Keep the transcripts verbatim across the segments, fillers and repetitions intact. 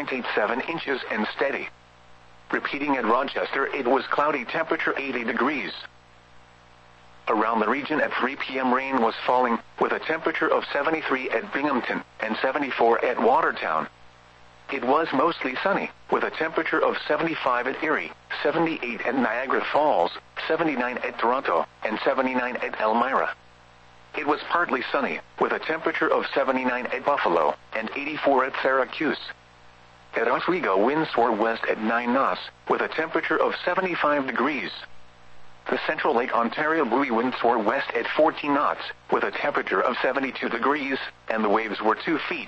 point eight seven inches and steady. Repeating at Rochester, it was cloudy, temperature eighty degrees. Around the region at three p m rain was falling, with a temperature of seventy-three at Binghamton and seventy-four at Watertown. It was mostly sunny, with a temperature of seventy-five at Erie, seventy-eight at Niagara Falls, seventy-nine at Toronto, and seventy-nine at Elmira. It was partly sunny, with a temperature of seventy-nine at Buffalo, and eighty-four at Syracuse. At Oswego, winds were west at nine knots, with a temperature of seventy-five degrees. The Central Lake Ontario buoy winds were west at fourteen knots, with a temperature of seventy-two degrees, and the waves were two feet.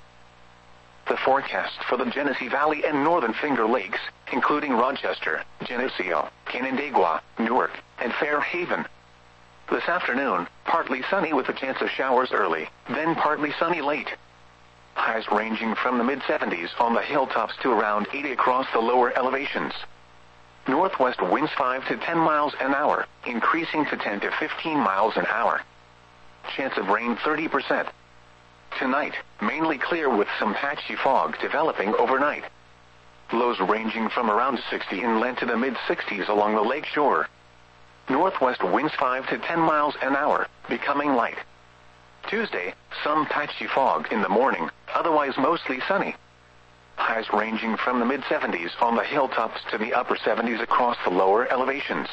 The forecast for the Genesee Valley and Northern Finger Lakes, including Rochester, Geneseo, Canandaigua, Newark, and Fairhaven. This afternoon, partly sunny with a chance of showers early, then partly sunny late. Highs ranging from the mid seventies on the hilltops to around eighty across the lower elevations. Northwest winds five to ten miles an hour, increasing to ten to fifteen miles an hour. Chance of rain thirty percent. Tonight, mainly clear with some patchy fog developing overnight. Lows ranging from around sixty inland to the mid sixties along the lake shore. Northwest winds five to ten miles an hour, becoming light. Tuesday, some patchy fog in the morning, otherwise mostly sunny. Highs ranging from the mid seventies on the hilltops to the upper seventies across the lower elevations.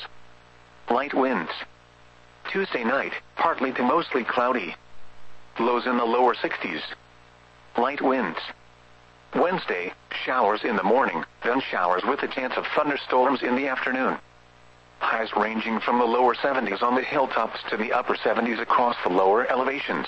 Light winds. Tuesday night, partly to mostly cloudy. Lows in the lower sixties. Light winds. Wednesday, showers in the morning, then showers with a chance of thunderstorms in the afternoon. Highs ranging from the lower seventies on the hilltops to the upper seventies across the lower elevations.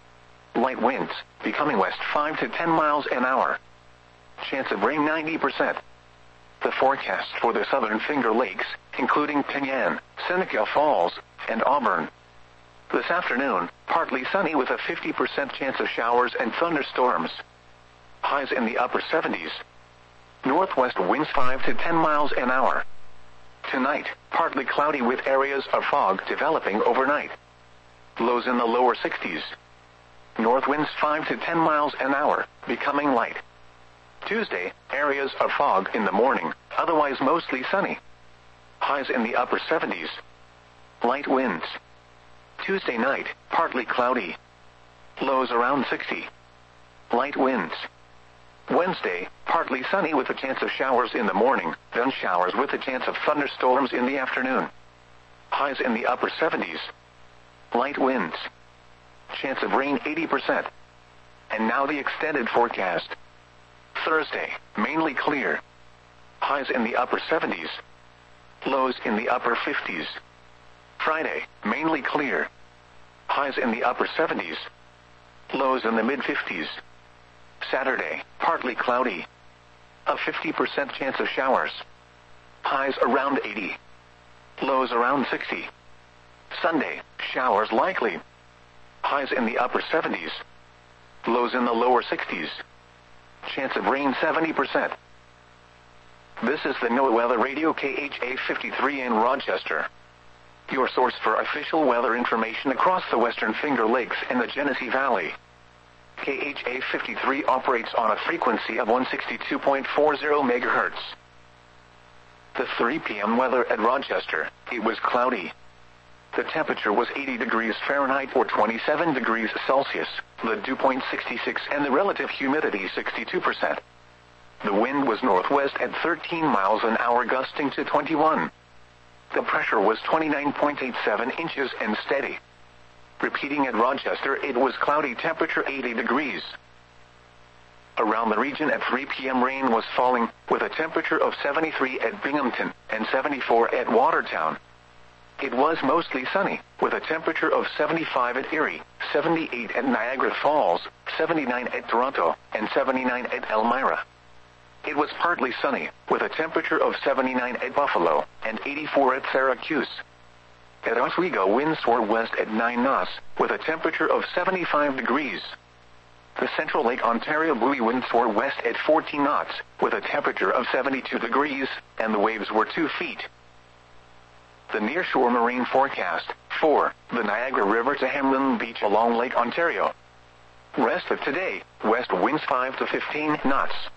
Light winds, becoming west five to ten miles an hour. Chance of rain ninety percent. The forecast for the Southern Finger Lakes, including Penyan, Seneca Falls, and Auburn. This afternoon, partly sunny with a fifty percent chance of showers and thunderstorms. Highs in the upper seventies. Northwest winds five to ten miles an hour. Tonight, partly cloudy with areas of fog developing overnight. Lows in the lower sixties. North winds five to ten miles an hour, becoming light. Tuesday, areas of fog in the morning, otherwise mostly sunny. Highs in the upper seventies. Light winds. Tuesday night, partly cloudy. Lows around sixty. Light winds. Wednesday, partly sunny with a chance of showers in the morning, then showers with a chance of thunderstorms in the afternoon. Highs in the upper seventies. Light winds. Chance of rain eighty percent. And now the extended forecast. Thursday, mainly clear. Highs in the upper seventies. Lows in the upper fifties. Friday, mainly clear. Highs in the upper seventies. Lows in the mid fifties. Saturday, partly cloudy. A fifty percent chance of showers. Highs around eighty. Lows around sixty. Sunday, showers likely. Highs in the upper seventies. Lows in the lower sixties. Chance of rain seventy percent. This is the NOAA Weather Radio K H A fifty-three in Rochester. Your source for official weather information across the Western Finger Lakes and the Genesee Valley. K H A fifty-three operates on a frequency of one sixty-two point four zero megahertz. The three p m weather at Rochester, it was cloudy. The temperature was eighty degrees Fahrenheit or twenty-seven degrees Celsius, the dew point sixty-six and the relative humidity sixty-two percent. The wind was northwest at thirteen miles an hour gusting to twenty-one. The pressure was twenty-nine point eight seven inches and steady. Repeating at Rochester, it was cloudy, temperature eighty degrees. Around the region at three p m rain was falling, with a temperature of seventy-three at Binghamton and seventy-four at Watertown. It was mostly sunny, with a temperature of seventy-five at Erie, seventy-eight at Niagara Falls, seventy-nine at Toronto, and seventy-nine at Elmira. It was partly sunny, with a temperature of seventy-nine at Buffalo, and eighty-four at Syracuse. At Oswego, winds were west at nine knots, with a temperature of seventy-five degrees. The Central Lake Ontario buoy winds were west at fourteen knots, with a temperature of seventy-two degrees, and the waves were two feet. The nearshore marine forecast, for the Niagara River to Hamlin Beach along Lake Ontario. Rest of today, west winds five to fifteen knots.